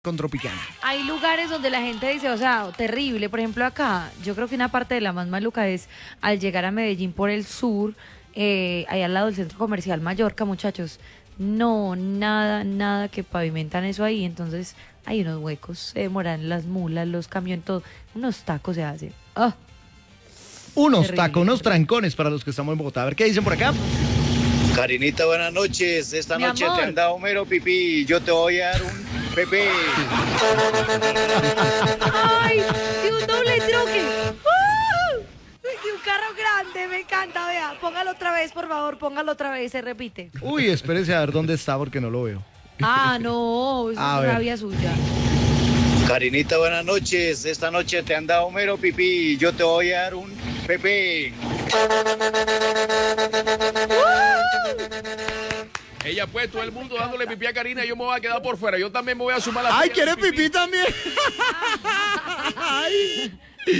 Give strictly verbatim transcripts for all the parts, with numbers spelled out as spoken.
con Tropicana. Hay lugares donde la gente dice, o sea, terrible. Por ejemplo, acá, yo creo que una parte de la más maluca es al llegar a Medellín por el sur, eh, ahí al lado del centro comercial Mallorca, muchachos. No, nada, nada que pavimentan eso ahí. Entonces, hay unos huecos, se demoran las mulas, los camiones, todo. Unos tacos se hacen. ¡Ah! Unos Terrible. tacos, unos trancones para los que estamos en Bogotá. A ver qué dicen por acá. Karinita, buenas noches. Esta Mi noche amor. te han dado mero pipí. Yo te voy a dar un pepé. ¡Ay! ¡De un doble troque! ¡Uh! ¡De un carro grande! Me encanta, vea. Póngalo otra vez, por favor, póngalo otra vez, se repite. Uy, espérese a ver dónde está porque no lo veo. Ah, no, eso A es ver. rabia suya. Karinita, buenas noches. Esta noche te han dado mero pipí. Yo te voy a dar un pepé. Ella pues, todo el mundo dándole pipí a Karina, yo me voy a quedar por fuera. Yo también me voy a sumar a la ¡Ay, fila quiere del pipí también! ¡Ay!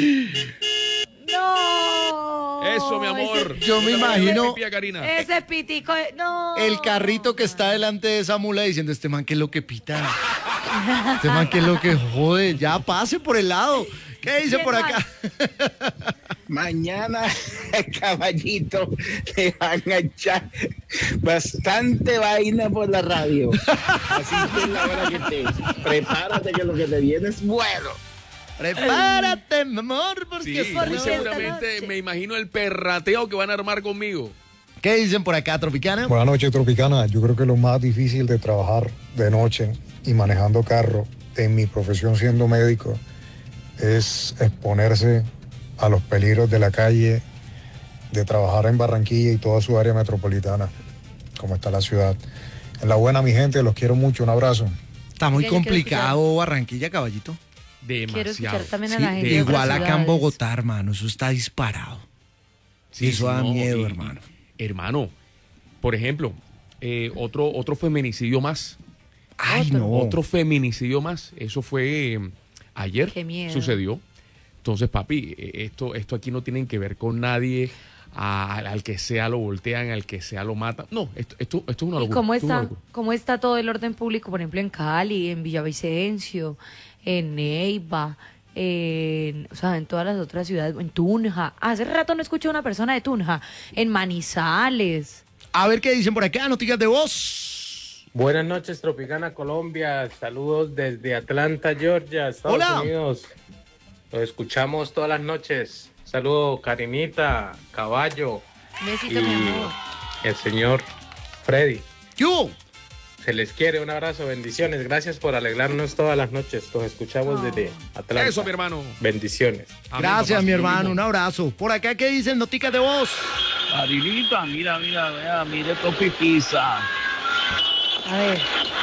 No. Eso, mi amor. Ese, Yo me también le doy imagino- pipí a Karina. ese pitico, no. El carrito que está delante de esa mula diciendo, este man, ¿qué es lo que pita? Este man, ¿qué es lo que jode? Ya pase por el lado. ¿Qué dice ¿Quién por más? acá? Mañana, caballito, le van a echar bastante vaina por la radio. Así que es la hora que te prepárate que lo que te viene es bueno. Prepárate, mi amor, porque Sí, es por muy esta seguramente noche. me imagino el perrateo que van a armar conmigo. ¿Qué dicen por acá, Tropicana? Buenas noches, Tropicana. Yo creo que lo más difícil de trabajar de noche y manejando carro en mi profesión siendo médico es exponerse a los peligros de la calle, de trabajar en Barranquilla y toda su área metropolitana, como está la ciudad. En la buena, mi gente, los quiero mucho. Un abrazo. Está muy Oiga, yo quiero complicado Barranquilla, caballito. Quiero Demasiado. escuchar también a Sí, la gente. de igual otras acá en ciudades. Bogotá, hermano, eso está disparado. Sí, Eso da no, miedo, y- hermano. Hermano, por ejemplo, eh, otro, otro feminicidio más. Ay, Otro. no. Otro feminicidio más. Eso fue eh, ayer. Qué miedo. Sucedió. Entonces, papi, eh, esto, esto aquí no tiene que ver con nadie. A- al, al que sea lo voltean, al que sea lo matan. No, esto, esto, esto es una ¿Y locura. cómo esto es una está, locura. cómo está todo el orden público, por ejemplo, en Cali, en Villavicencio, en Neiva, en, o sea, en todas las otras ciudades, en Tunja? Hace rato no escucho a una persona de Tunja, en Manizales. A ver qué dicen por acá, noticias de voz. Buenas noches, Tropicana Colombia. Saludos desde Atlanta, Georgia, Estados Hola. Unidos. Los escuchamos todas las noches. Saludos, Karinita, Caballo Besito, y mi amor. el señor Freddy. ¿Qué hubo? Se les quiere, un abrazo, bendiciones. Gracias por alegrarnos todas las noches. Los escuchamos Oh. desde Atlanta. Eso, mi hermano. Bendiciones. Amén, Gracias, papá. mi Lo hermano, mismo. un abrazo. Por acá, ¿qué dicen noticias de voz? Karinita, mira, mira, vea, mire Topi Pizza. A ver.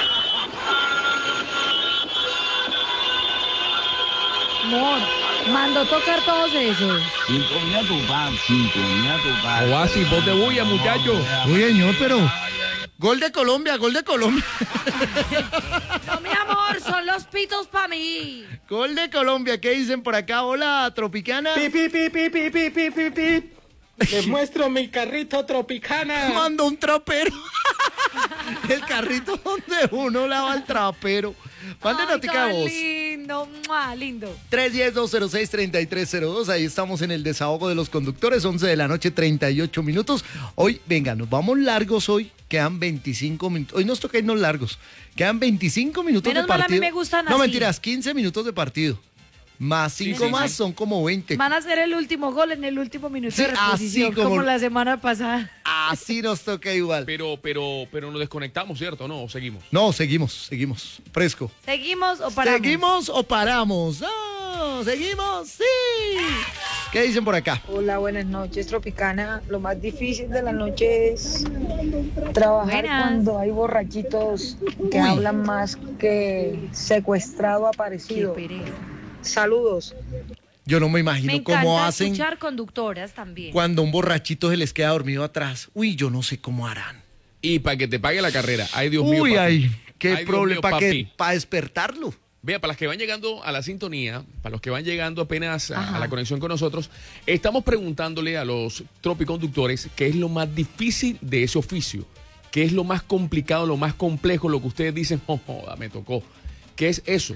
Amor, mando tocar todos esos. Sintonía tu pan, sintonía tu pan. Oasis, voz de bulla, muchacho. Uy, señor, pero... Gol de Colombia, gol de Colombia. No, mi amor, son los pitos para mí. Gol de Colombia, ¿qué dicen por acá? Hola, Tropicana. Pi, pi, pi, pi, pi, pi, pi, pi, pi. Les muestro mi carrito Tropicana. Mando un trapero. El carrito donde uno lava el trapero. Mande Ay, notica de tan voz. lindo, ¡mua! Lindo. tres uno cero, dos cero seis, tres tres cero dos. Ahí estamos en el desahogo de los conductores. once de la noche, treinta y ocho minutos. Hoy, venga, nos vamos largos hoy. Quedan veinticinco minutos. Hoy nos toca irnos largos. Quedan veinticinco minutos Menos de mal, a partido. mí me gustan No, así. mentiras, quince minutos de partido. Más cinco sí, más sí. son como veinte. Van a hacer el último gol en el último minuto Sí, de reposición, así como- como la semana pasada. Así nos toca igual. Pero, pero, pero nos desconectamos, ¿cierto? ¿No? ¿O seguimos? No, seguimos, seguimos. Fresco. ¿Seguimos o paramos? ¿Seguimos o paramos? ¡No! ¿Seguimos? ¡Sí! ¿Qué dicen por acá? Hola, buenas noches, Tropicana. Lo más difícil de la noche es trabajar Buenas. cuando hay borrachitos que Uy. hablan más que secuestrado Qué aparecido. pereza. Saludos. Yo no me Me imagino encanta cómo hacen escuchar conductoras también. cuando un borrachito se les queda dormido atrás. Uy, yo no sé cómo harán. Y para que te pague la carrera. Ay, Dios mío. Uy, papi. ay, qué Ay, Dios problema. mío, ¿Para papi. qué? Para despertarlo. Vea, para los que van llegando a la sintonía, para los que van llegando apenas a, Ajá. a la conexión con nosotros, estamos preguntándole a los tropiconductores qué es lo más difícil de ese oficio, qué es lo más complicado, lo más complejo, lo que ustedes dicen, oh, joda, me tocó. ¿Qué es eso?